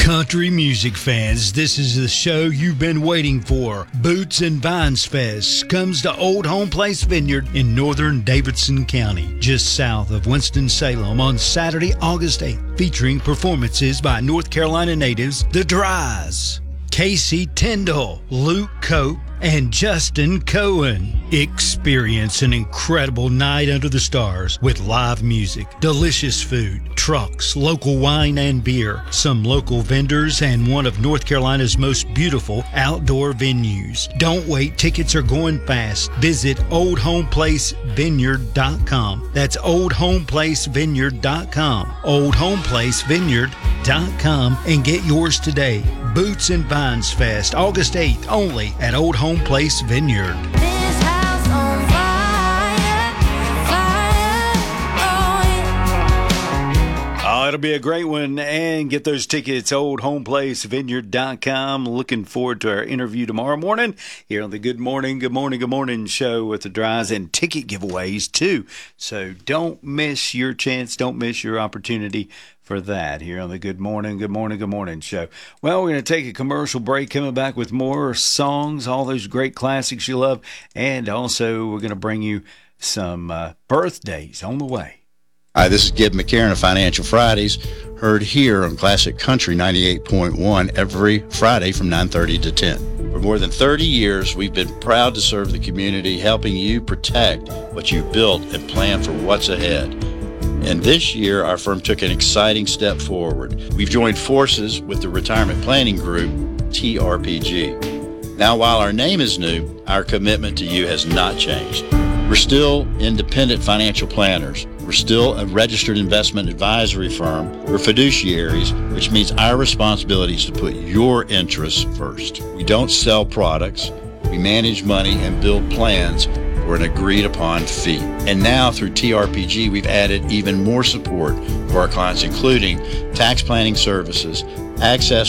Country music fans, this is the show you've been waiting for. Boots and Vines Fest comes to Old Home Place Vineyard in northern Davidson County, just south of Winston-Salem on Saturday, August 8th, featuring performances by North Carolina natives The Drys, Casey Tyndall, Luke Cope, and Justin Cohen. Experience an incredible night under the stars with live music, delicious food, trucks, local wine and beer, some local vendors, and one of North Carolina's most beautiful outdoor venues. Don't wait, tickets are going fast. Visit oldhomeplacevineyard.com. That's oldhomeplacevineyard.com. oldhomeplacevineyard.com and get yours today. Boots and Vines Fest, August 8th, only at Old Home Place Vineyard. This house on fire, oh yeah. Oh, it'll be a great one. And get those tickets, oldhomeplacevineyard.com. Looking forward to our interview tomorrow morning here on the Good Morning show with the Drys, and ticket giveaways too. So don't miss your chance. Don't miss your opportunity for that here on the Good Morning show. Well, we're going to take a commercial break, coming back with more songs, all those great classics you love, and also we're going to bring you some birthdays on the way. Hi, this is Gib McCarron of Financial Fridays, heard here on Classic Country 98.1 every Friday from 9:30 to 10. For more than 30 years, we've been proud to serve the community, helping you protect what you've built and plan for what's ahead. And this year, our firm took an exciting step forward. We've joined forces with the retirement planning group, TRPG. Now, while our name is new, our commitment to you has not changed. We're still independent financial planners. We're still a registered investment advisory firm. We're fiduciaries, which means our responsibility is to put your interests first. We don't sell products. We manage money and build plans for an agreed-upon fee. And now, through TRPG, we've added even more support for our clients, including tax planning services, access